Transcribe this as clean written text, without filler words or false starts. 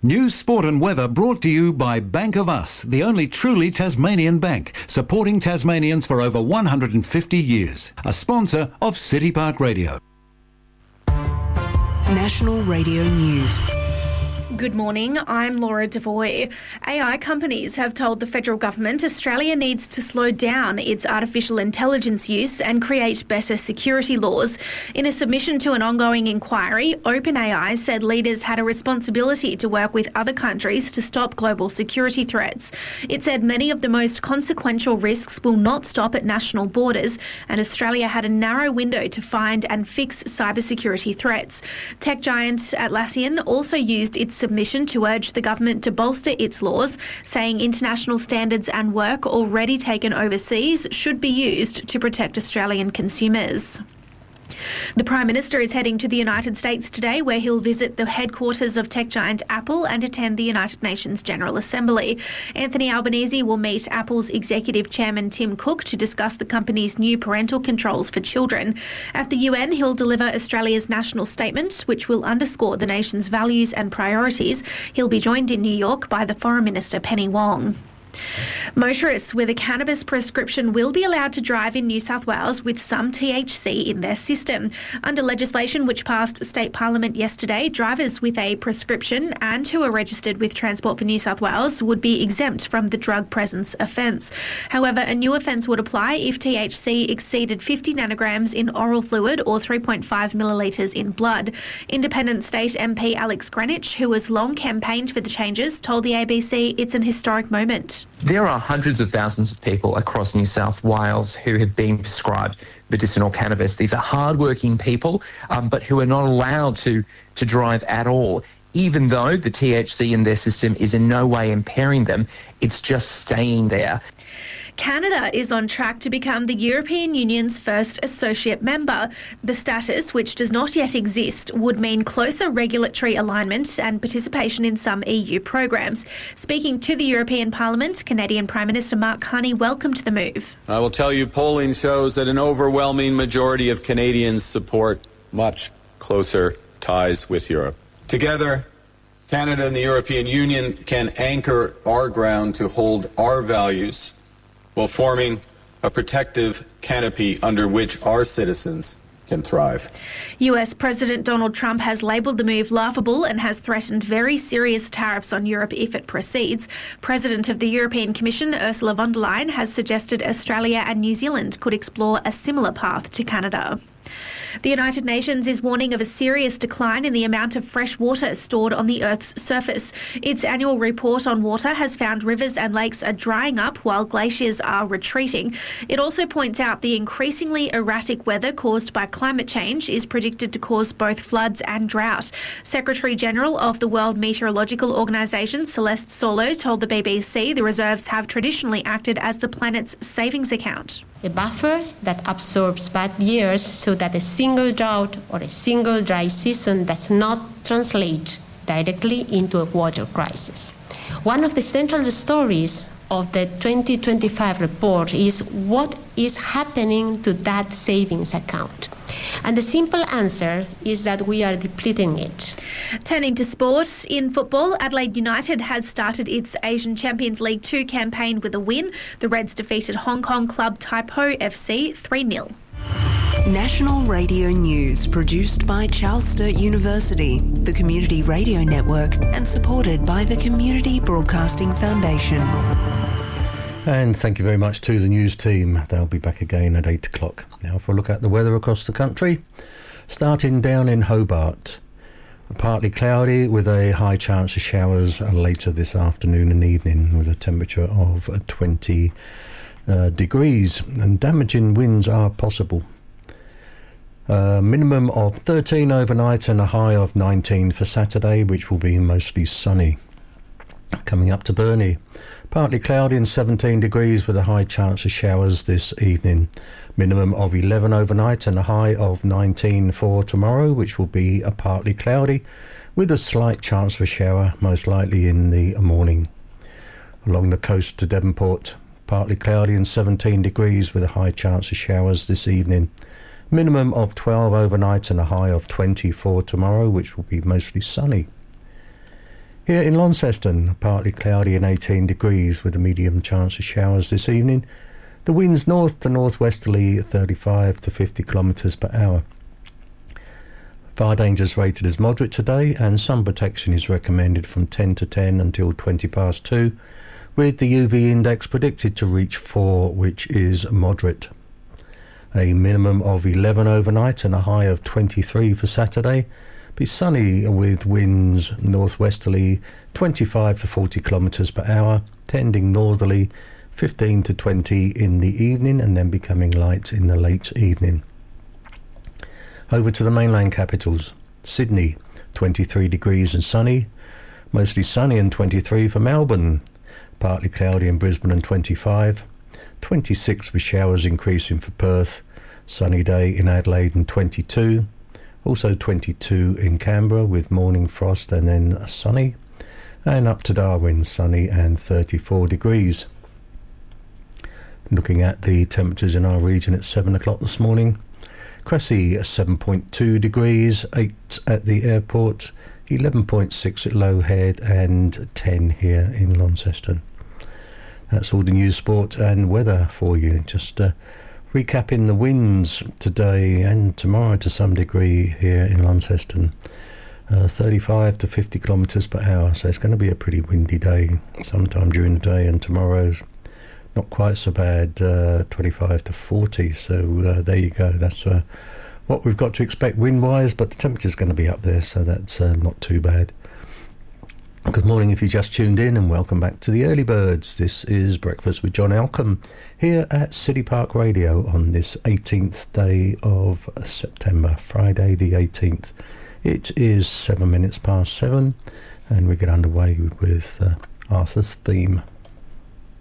News, sport and weather brought to you by Bank of Us, the only truly Tasmanian bank, supporting Tasmanians for over 150 years. A sponsor of City Park Radio. National Radio News. Good morning, I'm Laura Devoy. AI companies have told the federal government Australia needs to slow down its artificial intelligence use and create better security laws. In a submission to an ongoing inquiry, OpenAI said leaders had a responsibility to work with other countries to stop global security threats. It said many of the most consequential risks will not stop at national borders, and Australia had a narrow window to find and fix cybersecurity threats. Tech giant Atlassian also used its submission to urge the government to bolster its laws, saying international standards and work already taken overseas should be used to protect Australian consumers. The Prime Minister is heading to the United States today, where he'll visit the headquarters of tech giant Apple and attend the United Nations General Assembly. Anthony Albanese will meet Apple's Executive Chairman Tim Cook to discuss the company's new parental controls for children. At the UN, he'll deliver Australia's national statement, which will underscore the nation's values and priorities. He'll be joined in New York by the Foreign Minister Penny Wong. Motorists with a cannabis prescription will be allowed to drive in New South Wales with some THC in their system. Under legislation which passed State Parliament yesterday, drivers with a prescription and who are registered with Transport for New South Wales would be exempt from the drug presence offence. However, a new offence would apply if THC exceeded 50 nanograms in oral fluid or 3.5 millilitres in blood. Independent State MP Alex Greenwich, who has long campaigned for the changes, told the ABC it's an historic moment. There are hundreds of thousands of people across New South Wales who have been prescribed medicinal cannabis. These are hardworking people, but who are not allowed to drive at all. Even though the THC in their system is in no way impairing them, it's just staying there. Canada is on track to become the European Union's first associate member. The status, which does not yet exist, would mean closer regulatory alignment and participation in some EU programs. Speaking to the European Parliament, Canadian Prime Minister Mark Carney welcomed the move. I will tell you, polling shows that an overwhelming majority of Canadians support much closer ties with Europe. Together, Canada and the European Union can anchor our ground to hold our values while forming a protective canopy under which our citizens can thrive. US President Donald Trump has labelled the move laughable and has threatened very serious tariffs on Europe if it proceeds. President of the European Commission, Ursula von der Leyen, has suggested Australia and New Zealand could explore a similar path to Canada. The United Nations is warning of a serious decline in the amount of fresh water stored on the Earth's surface. Its annual report on water has found rivers and lakes are drying up while glaciers are retreating. It also points out the increasingly erratic weather caused by climate change is predicted to cause both floods and drought. Secretary-General of the World Meteorological Organization, Celeste Solo, told the BBC the reserves have traditionally acted as the planet's savings account. A buffer that absorbs bad years so that a single drought or a single dry season does not translate directly into a water crisis. One of the central stories of the 2025 report is what is happening to that savings account. And the simple answer is that we are depleting it. Turning to sport, in football, Adelaide United has started its Asian Champions League 2 campaign with a win. The Reds defeated Hong Kong club Taipo FC 3-0. National Radio News, produced by Charles Sturt University, the Community Radio Network, and supported by the Community Broadcasting Foundation. And thank you very much to the news team. They'll be back again at 8 o'clock. Now for a look at the weather across the country. Starting down in Hobart. Partly cloudy with a high chance of showers later this afternoon and evening with a temperature of 20 degrees. And damaging winds are possible. Minimum of 13 overnight and a high of 19 for Saturday, which will be mostly sunny. Coming up to Burnie. Partly cloudy and 17 degrees with a high chance of showers this evening. Minimum of 11 overnight and a high of 19 for tomorrow, which will be partly cloudy with a slight chance for a shower, most likely in the morning. Along the coast to Devonport, partly cloudy and 17 degrees with a high chance of showers this evening. Minimum of 12 overnight and a high of 20 for tomorrow, which will be mostly sunny. Here in Launceston, partly cloudy and 18 degrees with a medium chance of showers this evening. The winds north to northwesterly 35 to 50 kilometres per hour. Fire danger is rated as moderate today, and sun protection is recommended from 10 to 10 until 20 past 2, with the UV index predicted to reach 4, which is moderate. A minimum of 11 overnight and a high of 23 for Saturday. Be sunny with winds northwesterly 25 to 40 kilometres per hour, tending northerly 15 to 20 in the evening, and then becoming light in the late evening. Over to the mainland capitals. Sydney, 23 degrees and sunny. Mostly sunny and 23 for Melbourne. Partly cloudy in Brisbane and 25. 26 with showers increasing for Perth. Sunny day in Adelaide and 22. Also 22 in Canberra with morning frost and then sunny. And up to Darwin, sunny and 34 degrees. Looking at the temperatures in our region at 7 o'clock this morning. Cressy 7.2 degrees, 8 at the airport, 11.6 at Low Head and 10 here in Launceston. That's all the news, sport and weather for you. Just recapping the winds today and tomorrow to some degree here in Launceston. 35 to 50 kilometres per hour, so it's going to be a pretty windy day sometime during the day, and tomorrow's not quite so bad, 25 to 40, so there you go. That's what we've got to expect wind-wise, but the temperature's going to be up there, so that's not too bad. Good morning if you just tuned in, and welcome back to the Early Birds. This is Breakfast with John Alcombe here at City Park Radio on this 18th day of September, Friday the 18th. It is 7 minutes past 7, and we get underway with Arthur's theme.